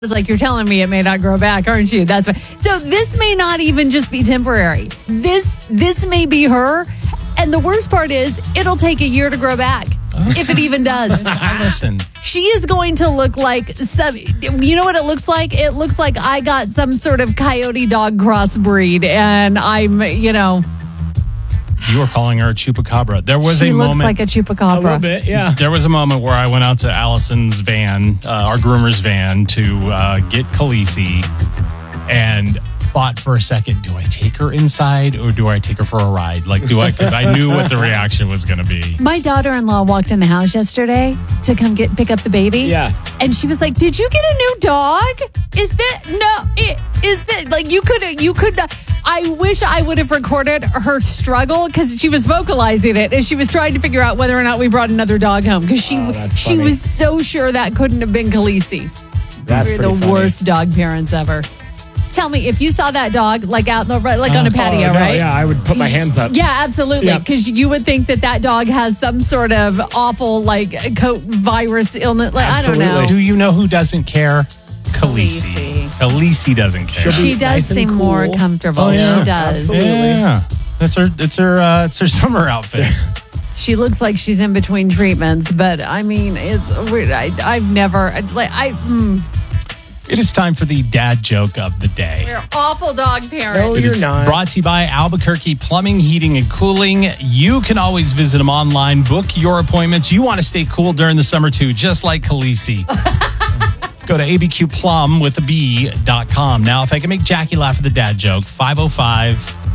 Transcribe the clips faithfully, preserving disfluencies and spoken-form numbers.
It's like, you're telling me it may not grow back, aren't you? That's why. So this may not even just be temporary. This this may be her. And the worst part is, it'll take a year to grow back, if it even does. Listen. She is going to look like, some, you know what it looks like? It looks like I got some sort of coyote dog crossbreed, and I'm, you know. You were calling her a chupacabra. There was she a looks moment. like a chupacabra. A little bit, yeah. There was a moment where I went out to Allison's van, uh, our groomer's van, to uh, get Khaleesi, and thought for a second, do I take her inside or do I take her for a ride? Like, do I? Because I knew what the reaction was going to be. My daughter-in-law walked in the house yesterday to come get pick up the baby. Yeah. And she was like, "Did you get a new dog? Is that no? It, is that like you could you could not?" I wish I would have recorded her struggle because she was vocalizing it and she was trying to figure out whether or not we brought another dog home because she Oh, that's she funny. was so sure that couldn't have been Khaleesi. That's We're pretty the funny. worst dog parents ever. Tell me, if you saw that dog like out in the like on a patio, Oh, no, right? Yeah, I would put my hands up. Yeah, absolutely. Yep. Because you would think that that dog has some sort of awful like coat virus illness. Like I don't know. Absolutely. Do you know who doesn't care? Khaleesi. Khaleesi. Khaleesi doesn't care. She'll be She does nice and seem cool. more comfortable. Oh, yeah. She does. Absolutely. Yeah, that's her. It's her. Uh, it's her summer outfit. She looks like she's in between treatments, but I mean, it's weird. I, I've never like I. Mm, It is time for the dad joke of the day. we're awful dog parents. No, It you're is not. brought to you by Albuquerque Plumbing, Heating, and Cooling. You can always visit them online, book your appointments. You want to stay cool during the summer too, just like Khaleesi. Go to A B Q plum with a B dot com. Now, if I can make Jackie laugh at the dad joke, five oh five,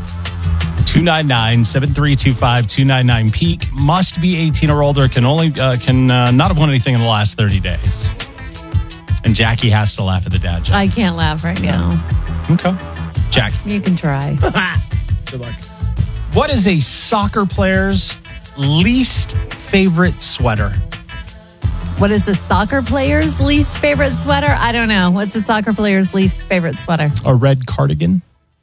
two nine nine, seven three two five, two nine nine peak. Must be eighteen or older. Can only uh, can uh, not have won anything in the last thirty days. And Jackie has to laugh at the dad joke. I can't laugh right now. Okay. Jackie. You can try. Good luck. What is a soccer player's least favorite sweater? What is a soccer player's least favorite sweater? I don't know. What's a soccer player's least favorite sweater? A red cardigan?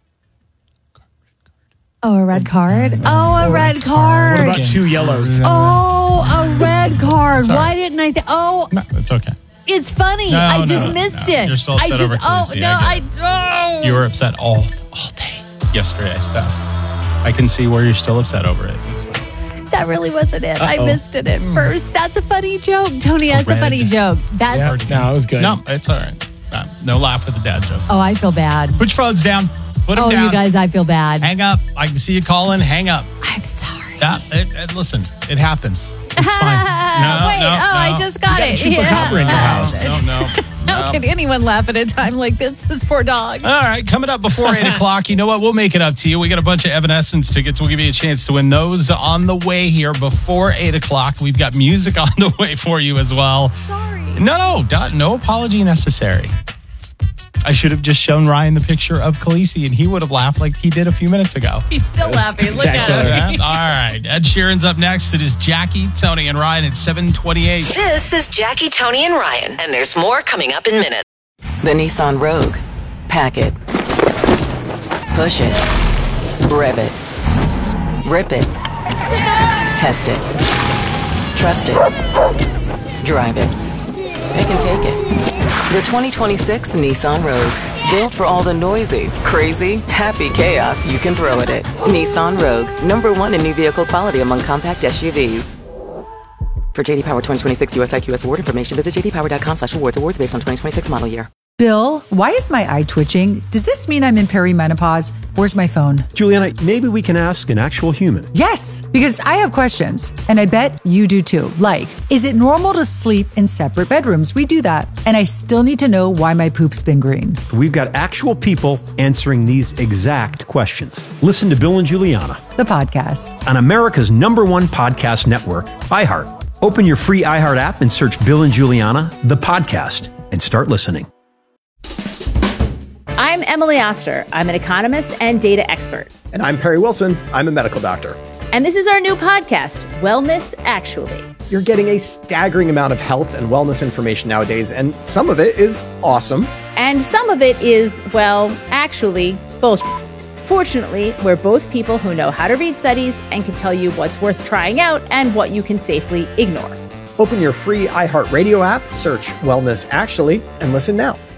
Oh, a red card. Oh, a red What card. about two yellows? Oh, a red card. Sorry. Why didn't I think? Oh, No, it's okay. it's funny. No, I no, just no, missed no. it. You're still I upset just. over Oh Khaleesi. no, I I. get Oh. You were upset all all day yesterday, so I can see where you're still upset over it. It's fine. That really wasn't it. I Uh-oh. missed it at first. That's a funny joke, Tony. That's a red funny joke. That's. Yeah. No, it was good. No, it's all right. No, no laugh with the dad joke. Oh, I feel bad. Put your phones down. Put them Oh, down. you guys, I feel bad. Hang up. I can see you calling. Hang up. I'm sorry. That, it, it- listen, it happens. It's fine. No, Wait, no, oh, I no. just got You it. got a chupacabra in your house. No, no, no. How can anyone laugh at a time like this? This poor dog. All right, coming up before eight o'clock. You know what? We'll make it up to you. We got a bunch of Evanescence tickets. We'll give you a chance to win those on the way here before eight o'clock. We've got music on the way for you as well. Sorry. No, no, don't- no apology necessary. I should have just shown Ryan the picture of Khaleesi, and he would have laughed like he did a few minutes ago. He's still laughing. Look at spectacular. him. All right, Ed Sheeran's up next. It is Jackie, Tony, and Ryan at seven twenty-eight. This is Jackie, Tony, and Ryan, and there's more coming up in minutes. The Nissan Rogue. Pack it. Push it. Rev it. Rip it. Test it. Trust it. Drive it. It can take it. The twenty twenty-six Nissan Rogue. Built for all the noisy, crazy, happy chaos you can throw at it. Nissan Rogue. Number one in new vehicle quality among compact S U Vs. For J D Power twenty twenty-six U S I Q S award information, visit j d power dot com slash awards. Awards based on twenty twenty-six model year. Bill, why is my eye twitching? Does this mean I'm in perimenopause? Where's my phone? Juliana, maybe we can ask an actual human. Yes, because I have questions, and I bet you do too. Like, is it normal to sleep in separate bedrooms? We do that. And I still need to know why my poop's been green. We've got actual people answering these exact questions. Listen to Bill and Juliana The podcast. on America's number one podcast network, iHeart. Open your free iHeart app and search Bill and Juliana, the podcast, and start listening. I'm Emily Oster. I'm an economist and data expert. And I'm Perry Wilson. I'm a medical doctor. And this is our new podcast, Wellness Actually. You're getting a staggering amount of health and wellness information nowadays, and some of it is awesome. And some of it is, well, actually, bullshit. Fortunately, we're both people who know how to read studies and can tell you what's worth trying out and what you can safely ignore. Open your free iHeartRadio app, search Wellness Actually, and listen now.